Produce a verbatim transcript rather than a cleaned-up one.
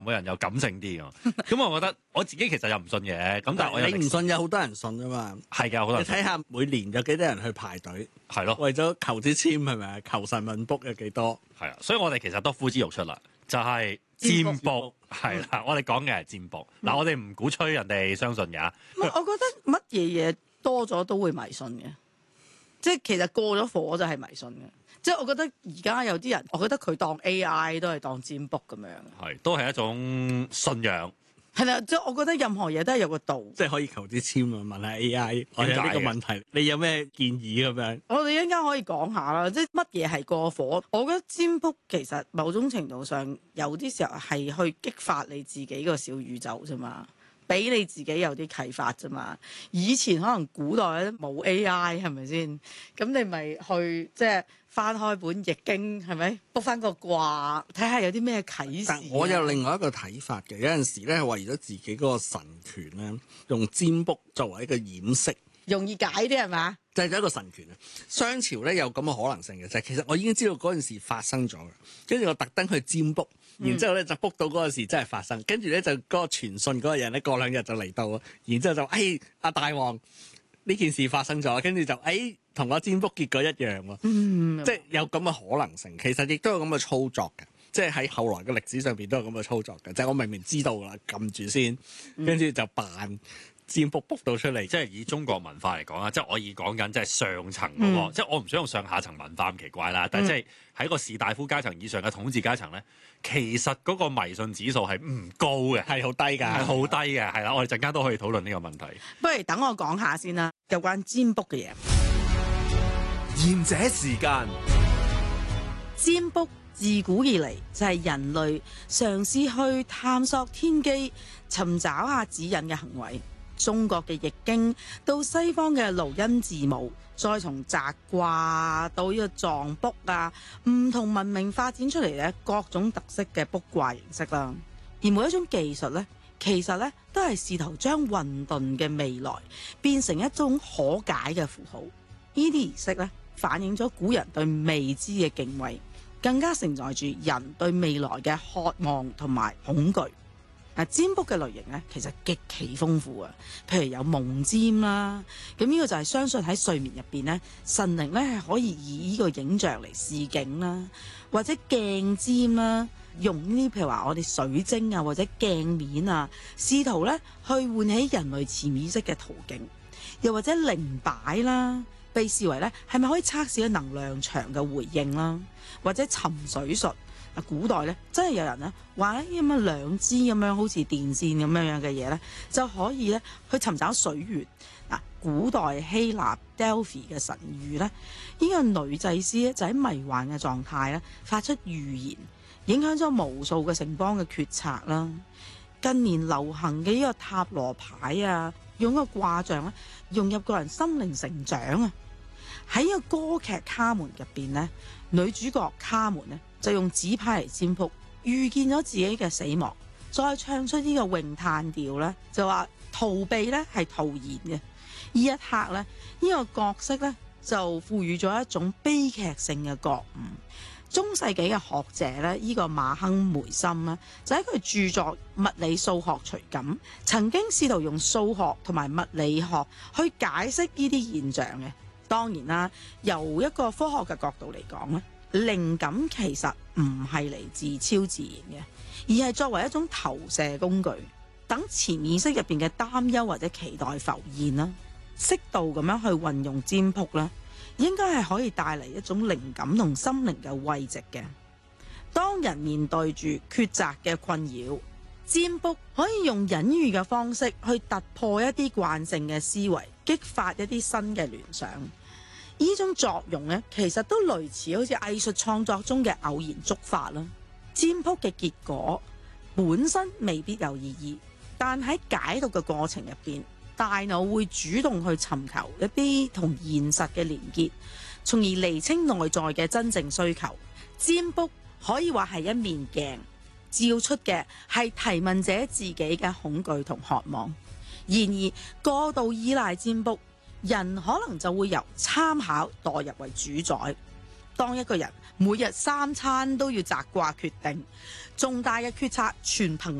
每人又感性啲㗎。咁我覺得我自己其實又唔信嘅，咁但係我有你唔信有好多人信啊嘛。 係嘅，好多人信你睇下每年有幾多人去排隊， 係咯， 為咗求支籤係咪啊？求神問卜有幾多？ 係啊，所以我哋其實都呼之欲出啦，就係、是、占卜係啦。我哋講嘅係占卜嗱，我哋唔鼓吹人哋相信㗎。 我覺得乜嘢嘢多咗都會迷信嘅，即係其實過咗火就係迷信嘅。即係我覺得而家有啲人，我覺得佢當 A I 都係當占卜咁樣， 係都係一種信仰。 係啦，即係我覺得任何嘢都係有個度， 即係可以求支籤啊，問下 A I，我有呢個問題，你有咩建議咁樣？ 我哋一陣間可以講下啦，即係乜嘢係過火？我覺得占卜其實某種程度上有啲時候係去激發你自己個小宇宙啫嘛。俾你自己有啲啟發啫嘛。以前可能古代咧冇 A I 係咪先？咁你咪去即係翻開本易經係咪？卜翻個卦，睇下有啲咩啟示。 但我有另外一個睇法嘅，有陣時咧為咗自己嗰個神權咧，用占卜作為一個掩飾， 容易解啲係嘛？ 就係一個神權啊！商朝咧有咁嘅可能性嘅，就係、是、其實我已經知道嗰陣時發生咗嘅，跟住我特登去占卜。然之後咧就卜到嗰個事真係發生，跟住咧就嗰個傳信嗰個人咧過兩日就嚟到，然之後就誒阿、哎、大王呢件事發生咗，跟住就誒同我占卜結果一樣喎， 嗯、 即係有咁嘅可能性。其實亦都有咁嘅操作嘅，即係喺後來嘅歷史上邊都有咁嘅操作嘅，就係、是、我明明知道啦，撳住先，跟住就扮占卜卜到出嚟。 即係以中國文化嚟講啦，即係我以講緊即係上層嗰個，嗯、即係我唔想用上下層文化咁奇怪啦，但係即係喺個士大夫階層以上嘅統治階層咧，其實嗰個迷信指數係唔高嘅， 係好低㗎， 係好低嘅，係啦，我哋陣間都可以討論呢個問題。 不如等我講下先啦，有關占卜嘅嘢。 賢者時間， 占卜自古以嚟就係人類嘗試去探索天機、尋找下指引嘅行為。中國嘅易經到西方嘅盧恩字母，再從摘卦到呢個藏卜啊，唔同文明發展出嚟咧各種特色嘅卜卦形式啦。而每一種技術咧，其實咧都係試圖將混沌嘅未來變成一種可解嘅符號。呢啲儀式咧反映咗古人對未知嘅敬畏，更加承載住人對未來嘅渴望同埋恐懼。嗱，占卜嘅類型咧，其實極其豐富啊！譬如有夢占啦，咁呢個就係相信喺睡眠入邊咧，神靈咧係可以以呢個影像嚟示警啦，或者鏡占啦，用呢啲譬如話我哋水晶啊，或者鏡面啊，試圖咧去喚起人類潛意識嘅途徑，又或者靈擺啦，被視為咧係咪可以測試嘅能量場嘅回應啦，或者沉水術。嗱，古代咧真係有人咧話呢啲咁嘅兩支咁樣好似電線咁樣樣嘅嘢咧，就可以咧去尋找水源。嗱，古代希臘 Delphi 嘅神諭咧，呢個女祭司咧就喺迷幻嘅狀態咧發出預言，影響咗無數嘅城邦嘅決策啦。近年流行嘅呢個塔羅牌啊，用個卦象咧融入個人心靈成長啊。喺呢個歌劇卡門入邊咧，女主角卡門咧就用紙牌嚟占卜，預見咗自己嘅死亡，再唱出呢個詠嘆調咧，就話逃避咧係徒然嘅。呢一刻咧，呢個角色咧就賦予咗一種悲劇性嘅覺悟。中世紀嘅學者咧，呢個馬亨梅森咧，就喺佢著作《物理數學隨感》，曾經試圖用數學同埋物理學去解釋呢啲現象嘅。當然啦，由一個科學嘅角度嚟講咧，靈感其實唔係嚟自超自然嘅，而係作為一種投射工具，等潛意識入邊嘅擔憂或者期待浮現啦。適度咁樣去運用占卜啦，應該係可以帶嚟一種靈感同心靈嘅慰藉嘅。當人面對住抉擇嘅困擾，占卜可以用隱喻嘅方式去突破一啲慣性嘅思維，激發一啲新嘅聯想。呢種作用咧，其實都類似好似藝術創作中嘅偶然觸發啦。占卜嘅結果本身未必有意義，但喺解讀嘅過程入邊，大腦會主動去尋求一啲同現實嘅連結，從而釐清內在嘅真正需求。占卜可以話係一面鏡，照出嘅係提問者自己嘅恐懼同渴望。然而過度依賴占卜，人可能就會由參考代入為主宰。 當一個人每日三餐都要責掛決定，重大嘅決策全憑